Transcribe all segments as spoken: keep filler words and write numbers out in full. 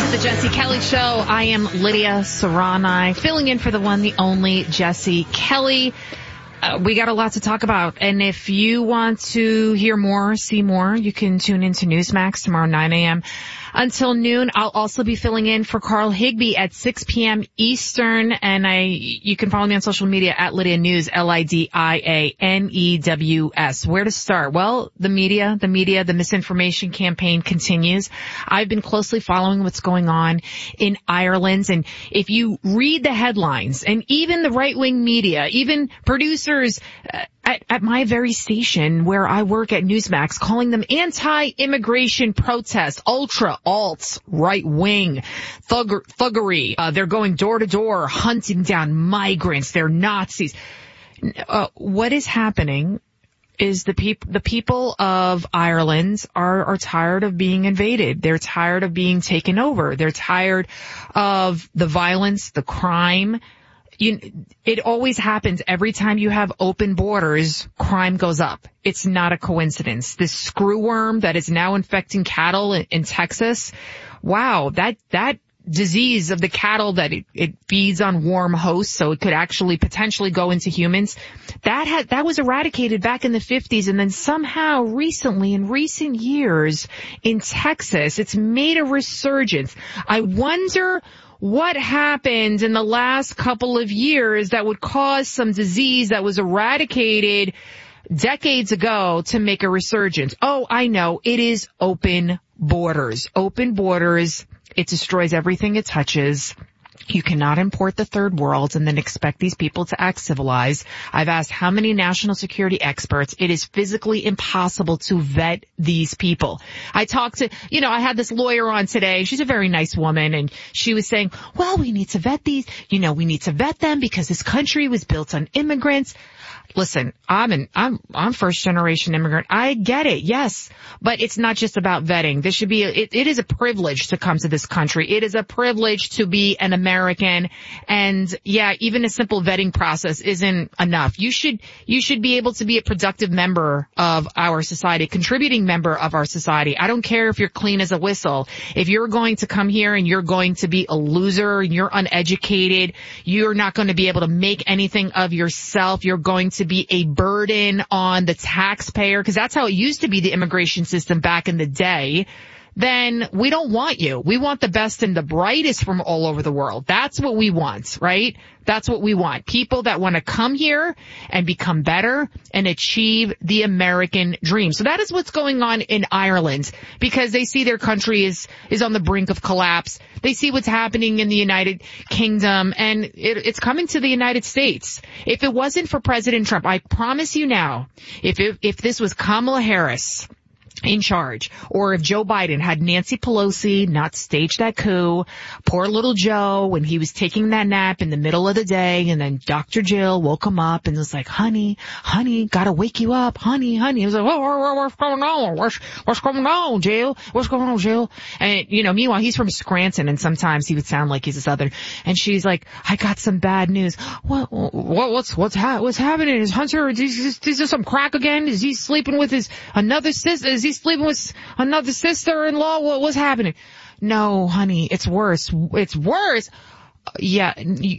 The Jesse Kelly Show. I am Lydia Serrani, filling in for the one, the only Jesse Kelly. Uh, we got a lot to talk about, and if you want to hear more, see more, you can tune into Newsmax tomorrow, nine a.m. until noon. I'll also be filling in for Carl Higbee at six p.m. Eastern, and I you can follow me on social media at Lydia News, L I D I A N E W S. Where to start? Well, the media, the media, the misinformation campaign continues. I've been closely following what's going on in Ireland, and if you read the headlines, and even the right-wing media, even producers uh, At, at my very station where I work at Newsmax, calling them anti-immigration protests, ultra, alt, right-wing, thugger, thuggery. Uh, they're going door to door, hunting down migrants. They're Nazis. Uh, what is happening is the people, the people of Ireland are, are tired of being invaded. They're tired of being taken over. They're tired of the violence, the crime. You, it always happens every time you have open borders, crime goes up. It's not a coincidence. This screwworm that is now infecting cattle in, in Texas, wow, that, that disease of the cattle that it, it feeds on warm hosts, so it could actually potentially go into humans, that had, that was eradicated back in the fifties, and then somehow recently, in recent years, in Texas, it's made a resurgence. I wonder what happened in the last couple of years that would cause some disease that was eradicated decades ago to make a resurgence. Oh, I know. It is open borders. Open borders. It destroys everything it touches. You cannot import the third world and then expect these people to act civilized. I've asked how many national security experts. It is physically impossible to vet these people. I talked to, you know, I had this lawyer on today. She's a very nice woman, and she was saying, well, we need to vet these. You know, we need to vet them because this country was built on immigrants. Listen, I'm an, I'm, I'm first generation immigrant. I get it. Yes. But it's not just about vetting. This should be, a, it, it is a privilege to come to this country. It is a privilege to be an American. And yeah, even a simple vetting process isn't enough. You should, you should be able to be a productive member of our society, contributing member of our society. I don't care if you're clean as a whistle. If you're going to come here and you're going to be a loser, you're uneducated, you're not going to be able to make anything of yourself, you're going to to be a burden on the taxpayer, because that's how it used to be, the immigration system back in the day, then we don't want you. We want the best and the brightest from all over the world. That's what we want, right? That's what we want. People that want to come here and become better and achieve the American dream. So that is what's going on in Ireland, because they see their country is, is on the brink of collapse. They see what's happening in the United Kingdom, and it, it's coming to the United States. If it wasn't for President Trump, I promise you now, if it, if this was Kamala Harris in charge, or if Joe Biden had Nancy Pelosi not staged that coup, poor little Joe, when he was taking that nap in the middle of the day, and then Doctor Jill woke him up and was like, honey, honey, gotta wake you up, honey, honey. He was like, oh, what's going on? What's, what's going on, Jill? What's going on, Jill? And, you know, meanwhile, he's from Scranton, and sometimes he would sound like he's a Southern. And she's like, I got some bad news. What, what what's, what's, ha- what's happening? Is Hunter, is, is, is there some crack again? Is he sleeping with his, another sister? Is he sleeping with another sister-in-law? What was happening? No, honey, it's worse. It's worse. Yeah,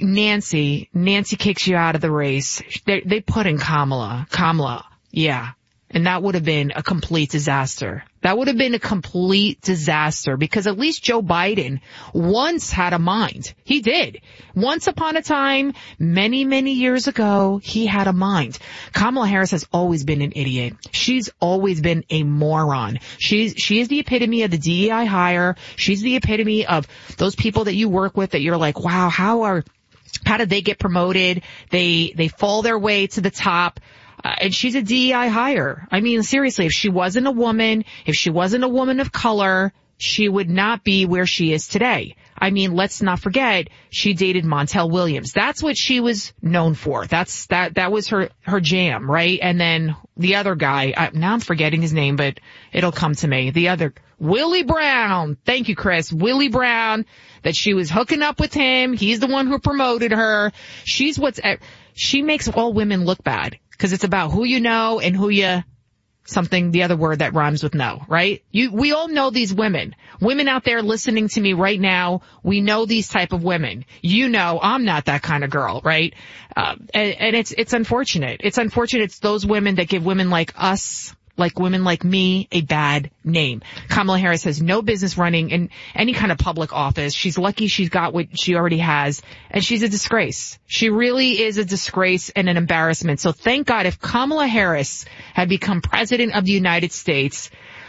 Nancy, Nancy kicks you out of the race. They, they put in Kamala, Kamala. Yeah. And that would have been a complete disaster. That would have been a complete disaster, because at least Joe Biden once had a mind. He did. Once upon a time, many, many years ago, he had a mind. Kamala Harris has always been an idiot. She's always been a moron. She's, she is the epitome of the D E I hire. She's the epitome of those people that you work with that you're like, wow, how are, how did they get promoted? They, they fall their way to the top. Uh, and she's a D E I hire. I mean, seriously, if she wasn't a woman, if she wasn't a woman of color, she would not be where she is today. I mean, let's not forget, she dated Montel Williams. That's what she was known for. That's, that, that was her, her jam, right? And then the other guy, I, now I'm forgetting his name, but it'll come to me. The other, Willie Brown. Thank you, Chris. Willie Brown, that she was hooking up with him. He's the one who promoted her. She's what's, she makes all women look bad, because it's about who you know and who you, something, the other word that rhymes with no, right? You, we all know these women. Women out there listening to me right now, we know these type of women. You know, I'm not that kind of girl, right? Uh, and, and it's, it's unfortunate. It's unfortunate. It's those women that give women like us, like women like me, a bad name. Kamala Harris has no business running in any kind of public office. She's lucky she's got what she already has, and she's a disgrace. She really is a disgrace and an embarrassment. So thank God if Kamala Harris had become president of the United States,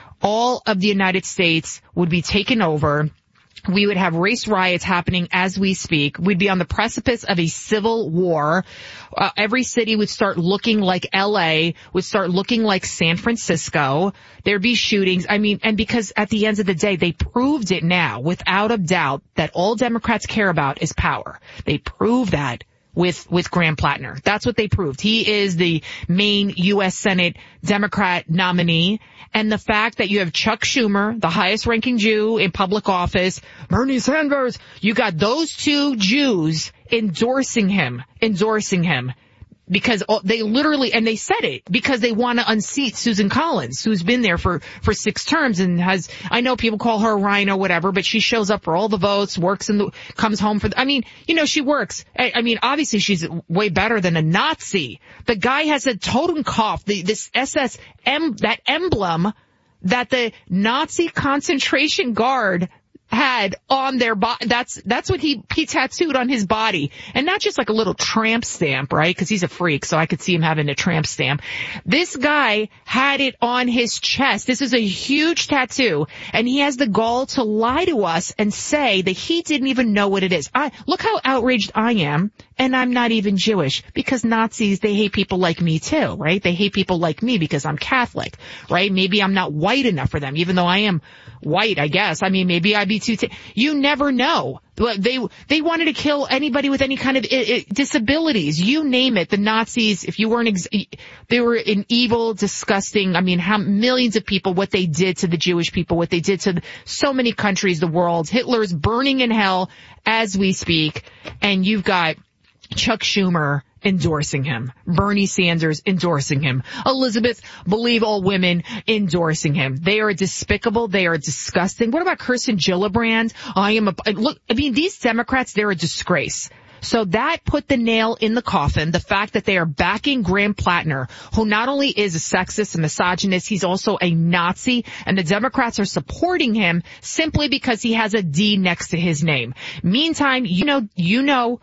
all of the United States would be taken over. We would have race riots happening as we speak. We'd be on the precipice of a civil war. Uh, every city would start looking like L A, would start looking like San Francisco. There'd be shootings. I mean, and because at the end of the day, they proved it now, without a doubt, that all Democrats care about is power. They proved that with, with Graham Plattner. That's what they proved. He is the main U S Senate Democrat nominee. And the fact that you have Chuck Schumer, the highest ranking Jew in public office, Bernie Sanders, you got those two Jews endorsing him, endorsing him. Because they literally, and they said it, because they want to unseat Susan Collins, who's been there for, for six terms and has, I know people call her a rhino, whatever, but she shows up for all the votes, works in the, comes home for the, I mean, you know, she works. I, I mean, obviously she's way better than a Nazi. The guy has a Totenkopf, the, this S S M, that emblem that the Nazi concentration guard had on their body. That's, that's what he, he tattooed on his body. And not just like a little tramp stamp, right? Cause he's a freak. So I could see him having a tramp stamp. This guy had it on his chest. This is a huge tattoo. And he has the gall to lie to us and say that he didn't even know what it is. I, look how outraged I am. And I'm not even Jewish, because Nazis, they hate people like me too, right? They hate people like me because I'm Catholic, right? Maybe I'm not white enough for them, even though I am white, I guess. I mean, maybe I'd be too, t- you never know. They, they wanted to kill anybody with any kind of I- I disabilities. You name it. The Nazis, if you weren't, ex- they were an evil, disgusting, I mean, how millions of people, what they did to the Jewish people, what they did to so many countries, the world. Hitler's burning in hell as we speak. And you've got Chuck Schumer endorsing him, Bernie Sanders endorsing him, Elizabeth Believe All Women endorsing him. They are despicable. They are disgusting. What about Kirsten Gillibrand? I am a, look, I mean, these Democrats, they're a disgrace. So that put the nail in the coffin, the fact that they are backing Graham Plattner, who not only is a sexist and misogynist, he's also a Nazi, and the Democrats are supporting him simply because he has a D next to his name. Meantime, you know, you know,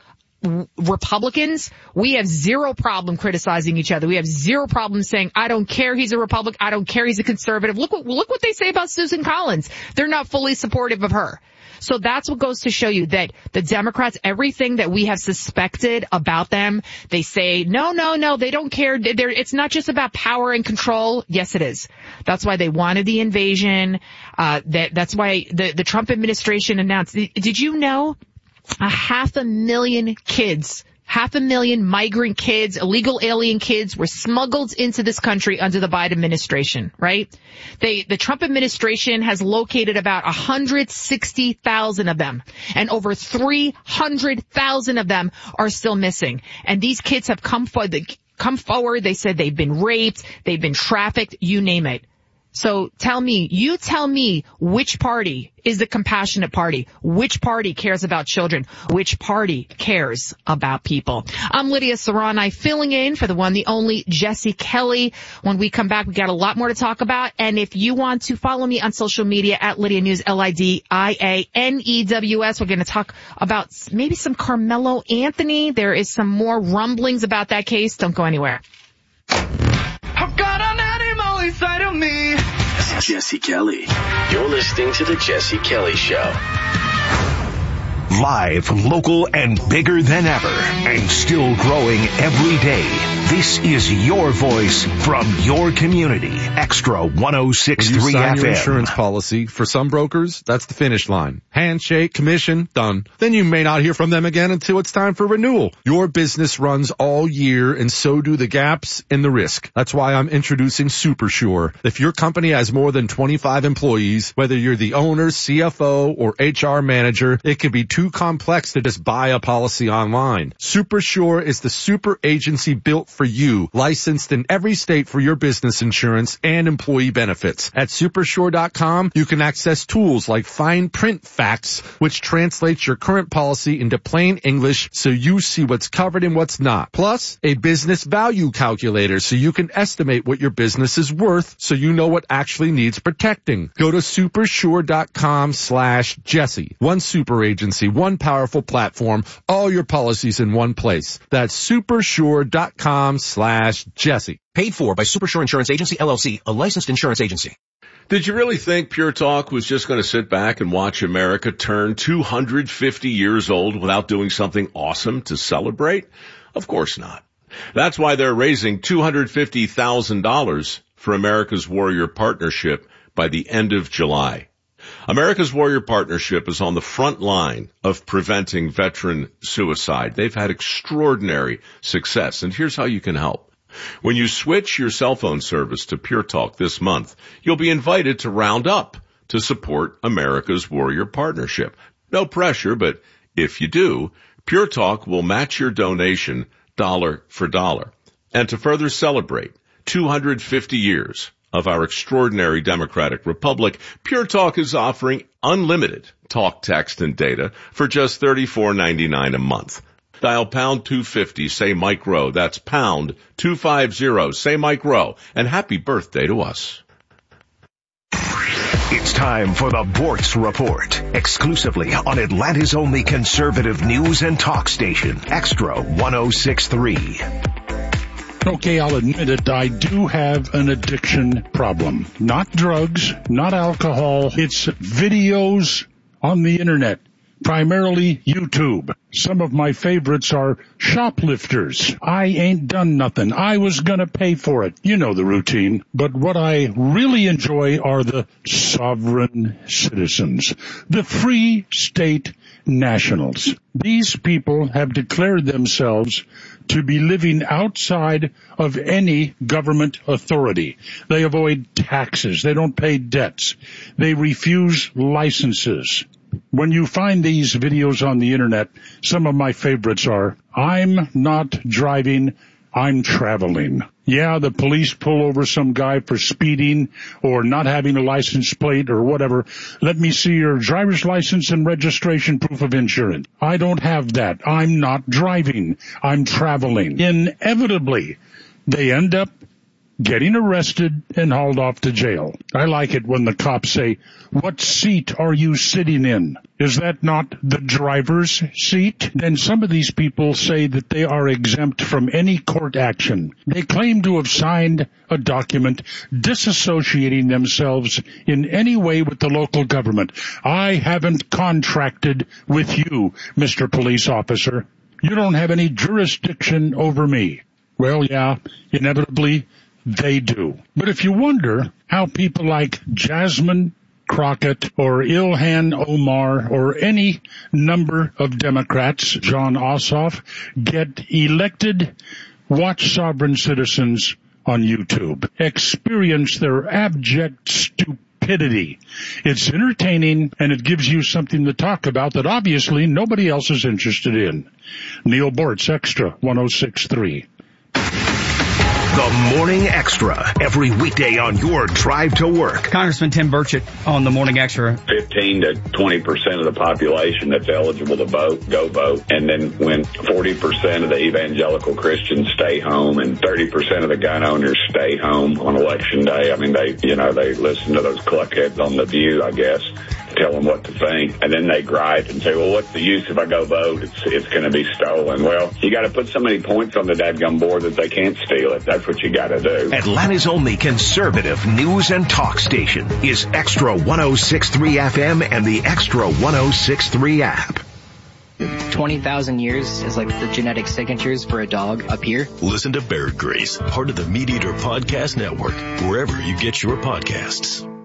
Republicans, we have zero problem criticizing each other. We have zero problem saying, I don't care he's a Republican, I don't care he's a conservative. Look what, look what they say about Susan Collins. They're not fully supportive of her. So that's what goes to show you that the Democrats, everything that we have suspected about them, they say, no, no, no, they don't care. They're, it's not just about power and control. Yes, it is. That's why they wanted the invasion. Uh, that, that's why the, the Trump administration announced. Did you know a half a million kids, half a million migrant kids, illegal alien kids were smuggled into this country under the Biden administration, right? They, the Trump administration has located about one hundred sixty thousand of them, and over three hundred thousand of them are still missing. And these kids have come forward, come forward. They said they've been raped, they've been trafficked, you name it. So tell me, you tell me which party is the compassionate party? Which party cares about children? Which party cares about people? I'm Lydia Serrani, filling in for the one, the only Jesse Kelly. When we come back, we got a lot more to talk about. And if you want to follow me on social media at Lydia News, L I D I A N E W S, we're going to talk about maybe some Carmelo Anthony. There is some more rumblings about that case. Don't go anywhere. I've got an animal inside of me. Jesse Kelly. You're listening to The Jesse Kelly Show. Live, local, and bigger than ever. And still growing every day. This is your voice from your community. Extra one oh six point three F M. When you sign your insurance policy, for some brokers, that's the finish line. Handshake, commission, done. Then you may not hear from them again until it's time for renewal. Your business runs all year, and so do the gaps and the risk. That's why I'm introducing SuperSure. If your company has more than twenty-five employees, whether you're the owner, C F O, or H R manager, it can be too complex to just buy a policy online. SuperSure is the super agency built for you. Licensed in every state for your business insurance and employee benefits. At Supersure dot com, you can access tools like fine print facts, which translates your current policy into plain English so you see what's covered and what's not. Plus, a business value calculator so you can estimate what your business is worth so you know what actually needs protecting. Go to Supersure dot com slash Jesse. One super agency, one powerful platform, all your policies in one place. That's Supersure dot com slash Jesse. Paid for by Supersure Insurance Agency, L L C, a licensed insurance agency. Did you really think Pure Talk was just going to sit back and watch America turn two hundred fifty years old without doing something awesome to celebrate? Of course not. That's why they're raising two hundred fifty thousand dollars for America's Warrior Partnership by the end of July. America's Warrior Partnership is on the front line of preventing veteran suicide. They've had extraordinary success, and here's how you can help. When you switch your cell phone service to Pure Talk this month, you'll be invited to round up to support America's Warrior Partnership. No pressure, but if you do, Pure Talk will match your donation dollar for dollar. And to further celebrate two hundred fifty years of our extraordinary democratic republic, Pure Talk is offering unlimited talk, text, and data for just thirty-four ninety-nine a month. Dial pound two fifty, say Mike Rowe. That's pound two fifty, say Mike Rowe. And happy birthday to us. It's time for the Bortz Report, exclusively on Atlanta's only conservative news and talk station, Extra one oh six point three. Okay, I'll admit it, I do have an addiction problem. Not drugs, not alcohol, it's videos on the internet. Primarily YouTube. Some of my favorites are shoplifters. I ain't done nothing. I was gonna pay for it. You know the routine. But what I really enjoy are the sovereign citizens. The free state nationals. These people have declared themselves to be living outside of any government authority. They avoid taxes. They don't pay debts. They refuse licenses. When you find these videos on the internet, some of my favorites are, I'm not driving, I'm traveling. Yeah, the police pull over some guy for speeding or not having a license plate or whatever. Let me see your driver's license and registration proof of insurance. I don't have that. I'm not driving, I'm traveling. Inevitably, they end up getting arrested and hauled off to jail. I like it when the cops say, what seat are you sitting in? Is that not the driver's seat? Then some of these people say that they are exempt from any court action. They claim to have signed a document disassociating themselves in any way with the local government. I haven't contracted with you, Mister Police Officer. You don't have any jurisdiction over me. Well, yeah, inevitably, they do. But if you wonder how people like Jasmine Crockett or Ilhan Omar or any number of Democrats, John Ossoff, get elected, watch Sovereign Citizens on YouTube. Experience their abject stupidity. It's entertaining and it gives you something to talk about that obviously nobody else is interested in. Neil Bortz, Extra one oh six point three. The Morning Extra, every weekday on your drive to work. Congressman Tim Burchett on the Morning Extra. fifteen to twenty percent of the population that's eligible to vote, go vote. And then when forty percent of the evangelical Christians stay home and thirty percent of the gun owners stay home on election day, I mean, they, you know, they listen to those cluckheads on The View, I guess, tell them what to think. And then they gripe and say, well, what's the use if I go vote? It's, it's going to be stolen. Well, you got to put so many points on the dadgum board that they can't steal it. That's what you got to do. Atlanta's only conservative news and talk station is Extra one oh six point three F M and the Extra one oh six point three app. twenty thousand years is like the genetic signatures for a dog up here. Listen to Bear Grace, part of the Meat Eater Podcast Network, wherever you get your podcasts.